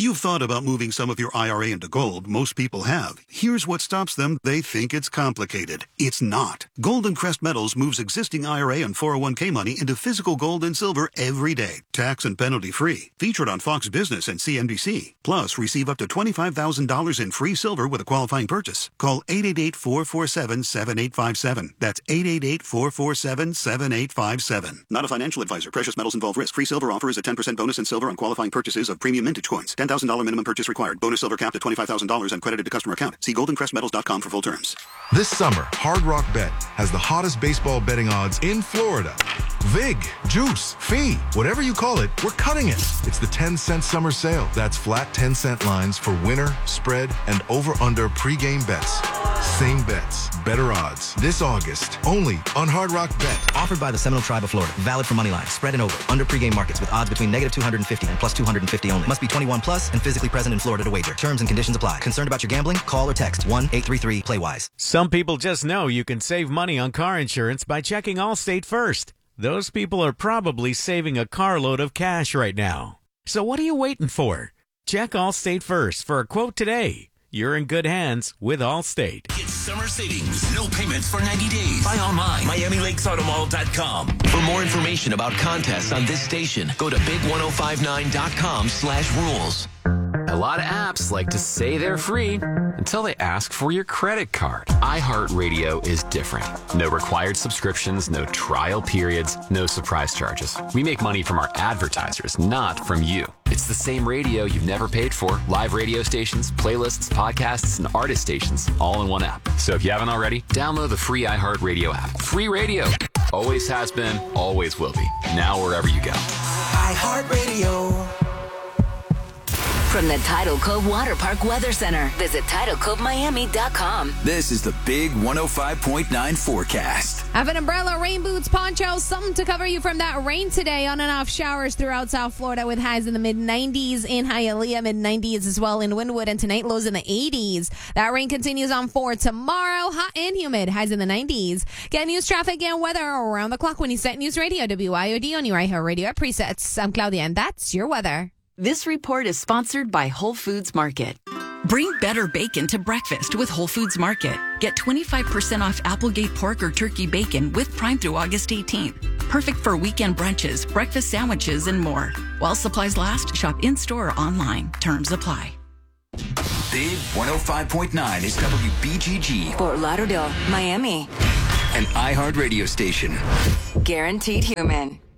You've thought about moving some of your IRA into gold. Most people have. Here's what stops them. They think it's complicated. It's not. Golden Crest Metals moves existing IRA and 401k money into physical gold and silver every day. Tax and penalty free. Featured on Fox Business and CNBC. Plus, receive up to $25,000 in free silver with a qualifying purchase. Call 888-447-7857. That's 888-447-7857. Not a financial advisor. Precious metals involve risk. Free silver offer is a 10% bonus in silver on qualifying purchases of premium mintage coins. $10,000 minimum purchase required. Bonus silver capped at $25,000 and credited to customer account. See goldencrestmetals.com for full terms. This summer, Hard Rock Bet has the hottest baseball betting odds in Florida. Vig, juice, fee, whatever you call it, we're cutting it. It's the 10-cent summer sale. That's flat 10-cent lines for winner, spread, and over-under pregame bets. Same bets, better odds. This August, only on Hard Rock Bet. Offered by the Seminole Tribe of Florida. Valid for moneyline, spread and over. Under pregame markets with odds between -250 and +250 only. Must be 21 plus and physically present in Florida to wager. Terms and conditions apply. Concerned about your gambling? Call or text 1-833-PLAY-WISE. Some people just know you can save money on car insurance by checking Allstate first. Those people are probably saving a carload of cash right now. So what are you waiting for? Check Allstate first for a quote today. You're in good hands with Allstate. Get summer savings. No payments for 90 days. Buy online. MiamiLakesAutomall.com. For more information about contests on this station, go to big1059.com/rules. A lot of apps like to say they're free until they ask for your credit card. iHeartRadio is different. No required subscriptions, no trial periods, no surprise charges. We make money from our advertisers, not from you. It's the same radio you've never paid for. Live radio stations, playlists, podcasts, and artist stations, all in one app. So if you haven't already, download the free iHeartRadio app. Free radio. Always has been, always will be. Now wherever you go. iHeartRadio. From the Tidal Cove Water Park Weather Center, visit TidalCoveMiami.com. This is the Big 105.9 forecast. Have an umbrella, rain boots, poncho, something to cover you from that rain today. On and off showers throughout South Florida with highs in the mid-90s in Hialeah, mid-90s as well in Wynwood, and tonight lows in the 80s. That rain continues on for tomorrow. Hot and humid, highs in the 90s. Get news, traffic, and weather around the clock when you set News Radio, WIOD on your iHeartRadio at Presets. I'm Claudia, and that's your weather. This report is sponsored by Whole Foods Market. Bring better bacon to breakfast with Whole Foods Market. Get 25% off Applegate pork or turkey bacon with Prime through August 18th. Perfect for weekend brunches, breakfast sandwiches, and more. While supplies last, shop in-store or online. Terms apply. Big 105.9 is WBGG. Fort Lauderdale, Miami. An iHeart radio station. Guaranteed human.